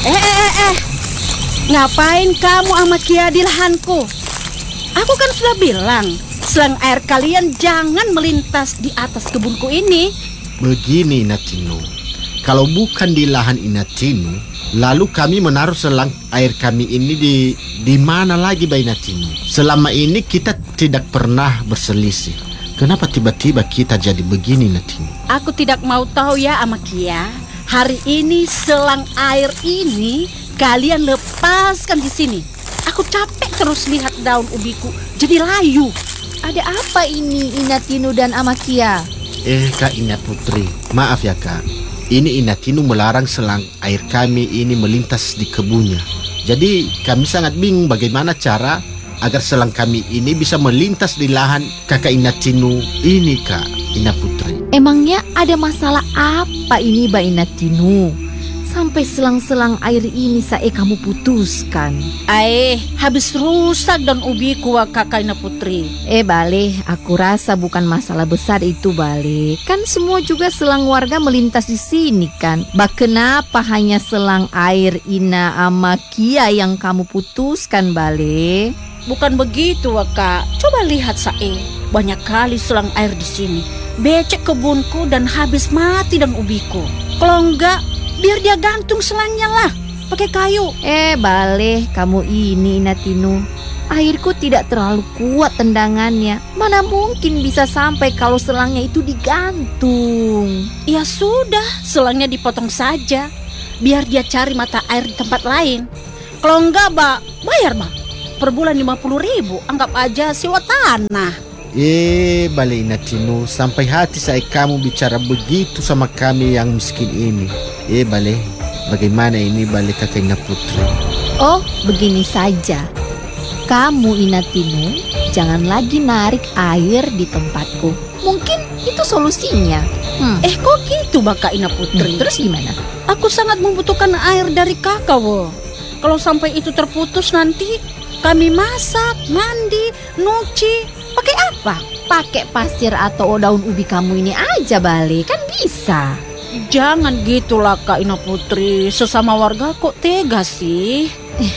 Eh. Ngapain kamu sama Kia di lahanku? Aku kan sudah bilang, selang air kalian jangan melintas di atas kebunku ini. Begini Inatinu, kalau bukan di lahan Inatinu, lalu kami menaruh selang air kami ini di mana lagi Mbak Inatinu? Selama ini kita tidak pernah berselisih. Kenapa tiba-tiba kita jadi begini Inatinu? Aku tidak mau tahu ya sama Kia. Hari ini selang air ini kalian lepaskan di sini. Aku capek terus lihat daun ubiku jadi layu. Ada apa ini Inatinu dan Amakia? Kak Ina Putri, maaf ya Kak. Ini Inatinu melarang selang air kami ini melintas di kebunnya. Jadi kami sangat bingung bagaimana cara agar selang kami ini bisa melintas di lahan kakak Inatinu ini Kak Ina Putri. Emangnya ada masalah apa ini Mbak Inatinu? Sampai selang-selang air ini kamu putuskan. Habis rusak daun ubiku kakak Ina Putri. Bale, aku rasa bukan masalah besar itu Bale. Kan semua juga selang warga melintas di sini kan. Kenapa hanya selang air Ina sama Kia yang kamu putuskan Bale? Bukan begitu Kak. Coba lihat banyak kali selang air di sini. Becek kebunku dan habis mati daun ubiku. Kalau enggak, biar dia gantung selangnya lah, pakai kayu. Bale, kamu ini Inatinu. Airku tidak terlalu kuat tendangannya. Mana mungkin bisa sampai kalau selangnya itu digantung. Ya sudah, selangnya dipotong saja. Biar dia cari mata air di tempat lain. Kalau enggak, bayar, per bulan 50.000. Anggap aja sewa tanah. Bale Inatinu, sampai hati saya kamu bicara begitu sama kami yang miskin ini. Bale, bagaimana ini Bale kakak Ina Putri? Oh, begini saja. Kamu Inatinu, jangan lagi narik air di tempatku. Mungkin itu solusinya. Kok gitu Kak Ina Putri? Terus gimana? Aku sangat membutuhkan air dari kakak Kalau sampai itu terputus nanti kami masak, mandi, nyuci. Pakai apa? Pakai pasir atau daun ubi kamu ini aja Bale, kan bisa. Jangan gitulah Kak Ina Putri. Sesama warga kok tega sih?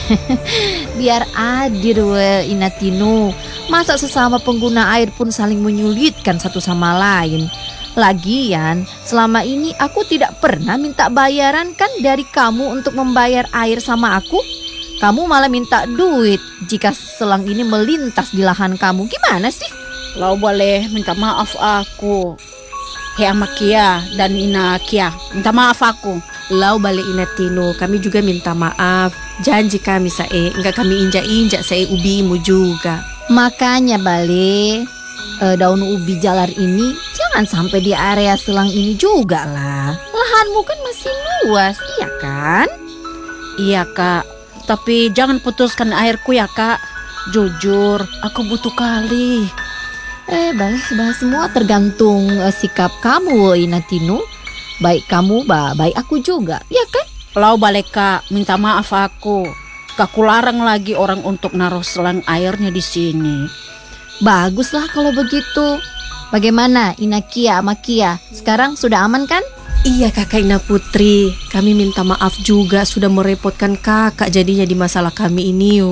Biar adil Inatinu. Masa sesama pengguna air pun saling menyulitkan satu sama lain. Lagian selama ini aku tidak pernah minta bayaran kan dari kamu untuk membayar air sama aku. Kamu malah minta duit jika selang ini melintas di lahan kamu. Gimana sih? Lau boleh minta maaf aku. Sama Kia dan Ina Kia, minta maaf aku. Lau balik Inatinu, kami juga minta maaf. Janji kami enggak kami injak-injak ubimu juga. Makanya Bale, daun ubi jalar ini jangan sampai di area selang ini juga lah. Lahanmu kan masih luas, iya kan? Iya Kak, tapi jangan putuskan airku ya Kak. Jujur, aku butuh kali. Bale, semua tergantung sikap kamu Inatinu. Baik kamu, baik aku juga, ya kan? Lau balik Kak, minta maaf aku. Kakku larang lagi orang untuk naruh selang airnya di sini. Baguslah kalau begitu. Bagaimana Ina Kia sama Kia? Sekarang sudah aman kan? Iya kakak Ina Putri, kami minta maaf juga sudah merepotkan kakak jadinya di masalah kami ini.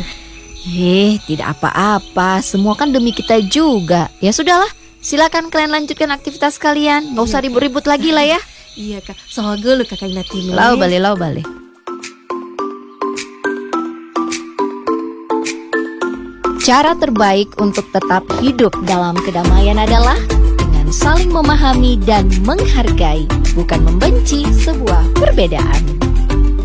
Tidak apa-apa, semua kan demi kita juga. Ya sudahlah, silakan kalian lanjutkan aktivitas kalian. Gak usah ribut-ribut lagi lah ya. Iya kak, soal gelu kakak Inatinu. Lau bale. Cara terbaik untuk tetap hidup dalam kedamaian adalah dengan saling memahami dan menghargai, bukan membenci sebuah perbedaan.